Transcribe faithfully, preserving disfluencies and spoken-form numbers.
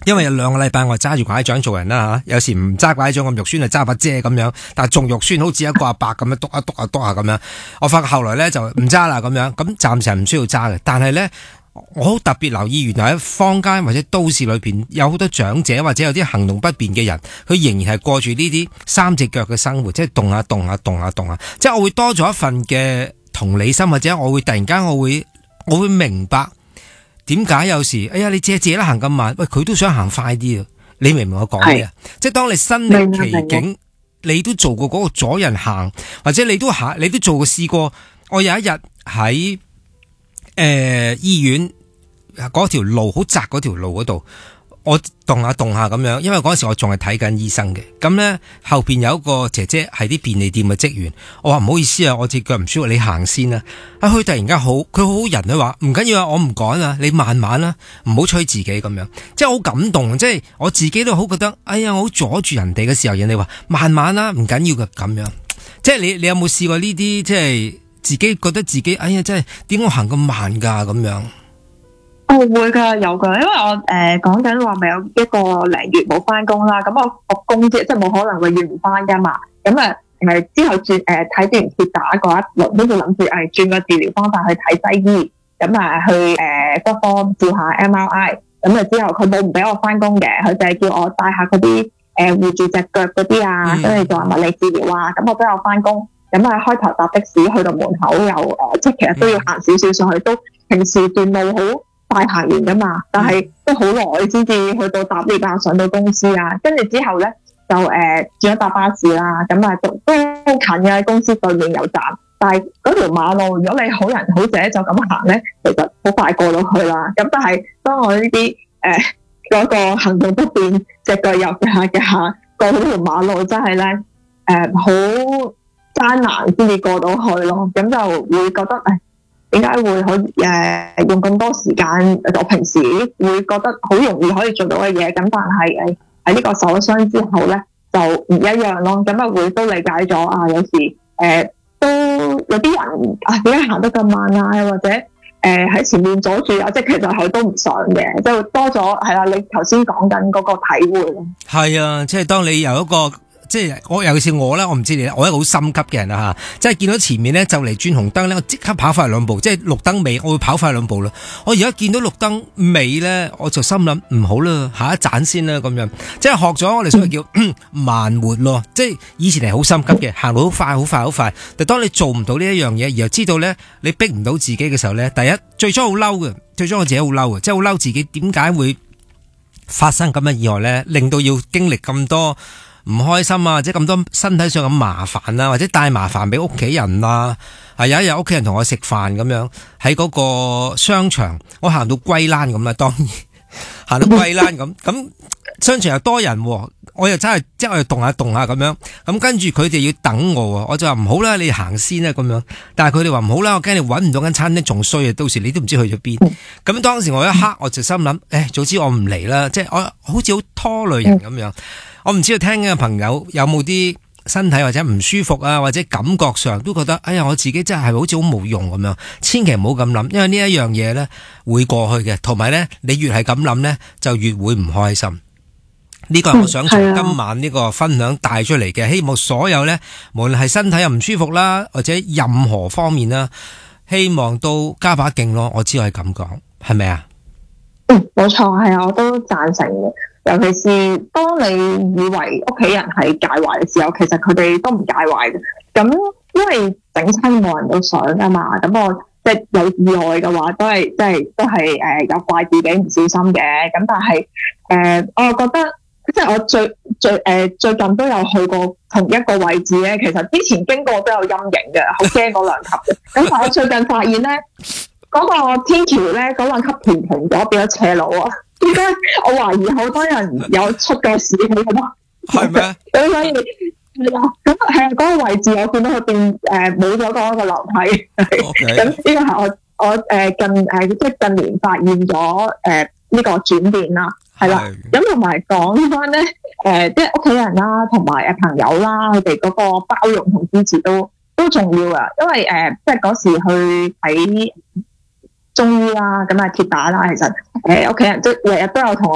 因為有兩個禮拜我揸住拐杖做人啦吓，有時唔揸拐杖咁肉酸，就揸把遮咁樣，但係仲肉酸，好似一個阿伯咁樣篤下篤下篤下咁樣。我發覺後來咧就唔揸啦咁樣，咁暫時係唔需要揸嘅。但係咧，我好特別留意，原來喺坊間或者都市裏邊有好多長者或者有啲行動不便嘅人，佢仍然係過住呢啲三隻腳嘅生活，即係動下動下動下動下，即係我會多咗一份嘅同理心，或者我會突然間我會我會明白點解有時，哎呀你借借啦行咁慢，喂佢都想行快啲啊！你明唔明我講咩啊？即係當你身歷其境，你都做過嗰個阻人行，或者你都行，你都做過試過。我有一日喺誒醫院嗰條路好窄嗰條路嗰度，我動下動下咁樣，因為嗰時我仲係睇緊醫生嘅。咁咧後邊有一個姐姐係啲便利店嘅職員，我話唔好意思啊，我隻腳唔舒服，你行先啦。啊，佢突然間好，佢好好人，佢話唔緊要啊，我唔趕啊，你慢慢啦，唔好催自己咁樣，即係好感動。即係我自己都好覺得，哎呀，我好阻住人哋嘅時候，人哋話慢慢啦，唔緊要嘅咁樣。即係你你有冇試過呢啲？即係自己覺得自己，哎呀，真係點解我行咁慢噶咁樣？ 我會噶，有噶，因為我誒講緊話咪有一個零月冇翻工啦，咁我個工即係即係冇可能永遠唔翻噶嘛，咁啊誒之後轉誒睇完跌打嗰一輪，跟住諗住誒轉個治療方法去睇西醫，咁啊去誒骨科照下 M R I， 咁啊之後佢冇唔俾我翻工嘅，佢就係叫我帶下嗰啲誒護住隻腳嗰啲啊，跟住做下物理治療啊，咁我都有翻工，咁啊開頭搭的士去到門口又誒，即係其實都要行少少上去，都平時段路好快行完噶嘛，但係都好耐先至去到搭呢架上到公司啊，跟住之後咧就誒轉咗搭巴士啦，咁啊都都好近嘅，公司對面有站，但係嗰條馬路如果你好人好者就咁行咧，其實好快過到去啦。咁但係當我呢啲誒嗰個行動不便，隻腳又夾下夾下過到條馬路，真係咧誒好艱難先至過到去咯，咁就會覺得誒。點解會可以誒、呃、用咁多時間？我平時會覺得好容易可以做到嘅嘢，咁但係誒喺呢個受咗傷之後咧就唔一樣咯。咁啊會都理解咗啊，有時誒、呃、都有啲人啊點解行得咁慢啊，或者誒喺、呃、前面阻住啊，即係其實佢都唔想嘅，就多咗係啦。你頭先講緊嗰個體會咯，係啊，即係當你有一個。即係我尤其是我啦，我唔知你，我係一個好心急嘅人啊吓，即係見到前面咧就嚟轉紅燈咧，我即刻跑快兩步，即係綠燈尾我會跑快兩步啦。我而家見到綠燈尾咧，我就心諗唔好啦，下一盞先啦咁樣，即係學咗我哋所謂叫、嗯、慢活咯。即係以前係好心急嘅，行到好快好快好快，但當你做唔到呢一樣嘢，而又知道咧你逼唔到自己嘅時候咧，第一最初好嬲嘅，最初我自己好嬲嘅，即係好嬲自己點解會發生咁嘅意外咧，令到要經歷咁多唔開心啊，或者咁多身體上咁麻煩啊，或者帶麻煩俾屋企人啊。係有一日屋企人同我食飯咁樣，喺嗰個商場，我行到龜欄咁啦，當然行到龜欄咁，咁商場又多人，我又真係即係我又動下動下咁樣，咁跟住佢哋要等我，我就話唔好啦，你行先啦咁樣。但係佢哋話唔好啦，我驚你搵唔到間餐廳仲衰啊，到時你都唔知去咗邊。咁當時我一刻我就心諗，誒，早知我唔嚟啦，即係我好似好拖累人咁樣。我唔知道聽緊嘅朋友有冇啲身體或者唔舒服啊，或者感覺上都覺得，哎呀，我自己真係好似好冇用咁樣。千祈唔好咁諗，因為呢一樣嘢咧會過去嘅，同埋咧你越係咁諗咧，就越會唔開心。呢個係我想從今晚呢個分享帶出嚟嘅，希望所有咧，無論係身體又唔舒服啦，或者任何方面啦，希望都加把勁咯。我知我係咁講，係咪啊？ 嗯，冇錯，係啊，我都贊成嘅。尤其是當你以為屋企人係介懷嘅時候，其實佢哋都唔介懷嘅。咁因為整親冇人都想噶嘛，咁我即係有意外嘅話，都係即係都係誒、呃、有怪自己唔小心嘅。咁但係誒、呃，我又覺得即係我最最誒、呃、最近都有去過同一個位置咧。其實之前經過都有陰影嘅，好驚嗰兩級嘅。咁但係我最近發現咧，嗰、那個天橋咧嗰兩級平平咗，變咗斜路啊！點解我懷疑好多人有出過事喺度？係咩？咁所以係啊，咁係啊，嗰個位置我見到佢變誒冇咗嗰個樓梯。咁呢個係我我誒、呃、近誒、呃、即係近年發現咗誒呢個轉變啦，係啦。咁同埋講翻咧誒，即係屋企人啦，同埋誒朋友啦，佢哋嗰個包容同支持都都重要噶，因為誒、呃、即係嗰時去睇中醫啦，咁啊跌打啦，其實誒屋企人即係日日都有同我